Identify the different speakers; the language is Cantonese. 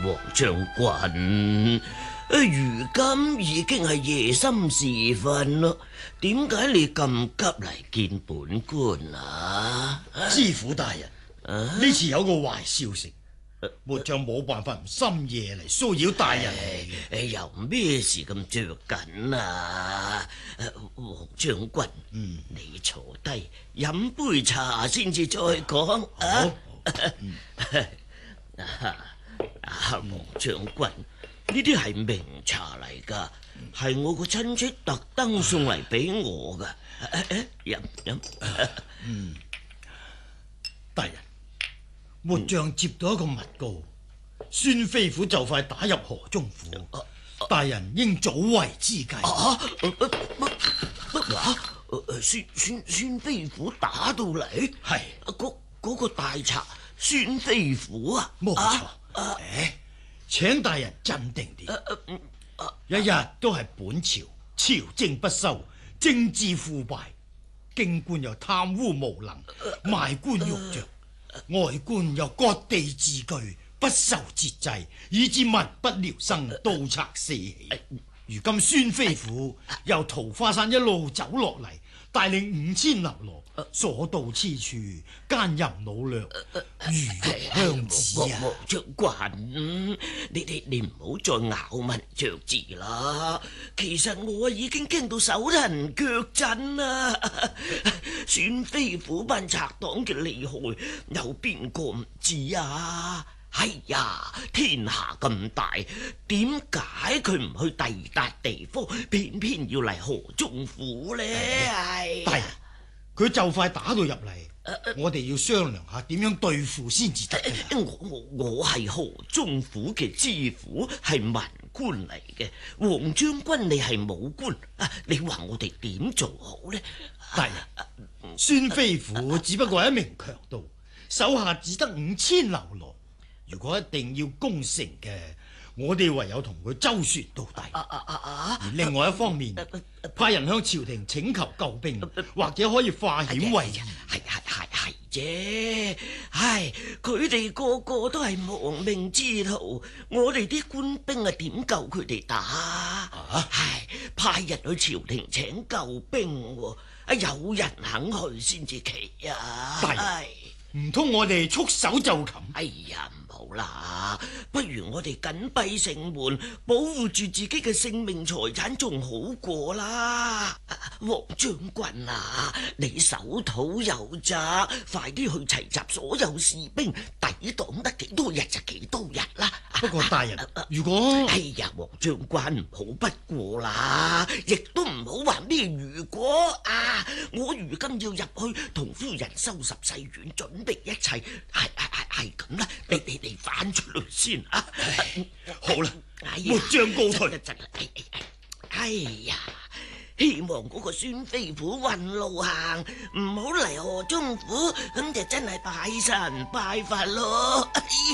Speaker 1: 王將軍，如今已經係夜深時分咯，點解你咁急嚟見本官啊？
Speaker 2: 知府大人，呢次有個壞消息，末將冇辦法唔深夜嚟騷擾大人。
Speaker 1: 有咩事咁着緊啊？王將軍，你坐低飲杯茶先至再講啊！王將軍，呢啲係名茶嚟噶，係我個親戚特登送嚟俾我噶。飲。
Speaker 2: 大人，末將接到一個密告，孫飛虎就快打入河中府，大人應早為之計。
Speaker 1: 乜話？孫飛虎打到嚟？
Speaker 2: 係
Speaker 1: 嗰個大賊孫飛虎啊？
Speaker 2: 冇錯。請大人鎮定啲。一日都係本朝朝政不修，政治腐敗，京官又貪污無能，賣官鬻爵，外官又割地自居，不受節制，以致民不聊生，盜賊四起。如今孫飛虎由桃花山一路走落嚟，帶領5000流羅，所到之處奸淫擄掠，魚肉香子啊！
Speaker 1: 王將軍，你唔好再咬文嚼字啦。其實我已經驚到手騰腳震啦。孫飛虎班賊黨嘅厲害，有邊個唔知啊？哎呀，天下咁大，點解佢唔去第二笪地方，偏偏要嚟河中府呢？
Speaker 2: 大人，佢就快打到入嚟，我哋要商量下點樣對付先至得。
Speaker 1: 我係河中府嘅知府，係文官嚟嘅。王將軍你係武官，你話我哋點做好呢？
Speaker 2: 大人，孫飛虎只不過係一名強盜，手下只得5000流羅。如果一定要攻城嘅，我哋唯有同佢周旋到底。而另外一方面，派人向朝廷請求救兵，或者可以化險為夷。
Speaker 1: 係啫。唉，佢哋個個都係亡命之徒，我哋啲官兵啊點救佢哋打？唉，派人去朝廷請救兵，有人肯去先至奇啊！
Speaker 2: 大人，唔通我哋束手就擒？
Speaker 1: 哎呀，唔好啦，不如我哋緊閉城門，保護住自己嘅性命財產仲好過啦。王將軍啊，你手土有責，快啲去齊集所有士兵，抵擋得幾多日就幾多日啦。
Speaker 2: 不過大人，如果
Speaker 1: 哎呀，王將軍唔好不過啦，亦都唔好話咩如果啊！我如今要入去同夫人收拾細軟，準備一切，係咁啦。你返出嚟先啊！
Speaker 2: 好啦，末將告退。
Speaker 1: 哎呀，希望嗰個孫飛虎運路行，唔好嚟河中府，咁就真係拜神拜佛咯。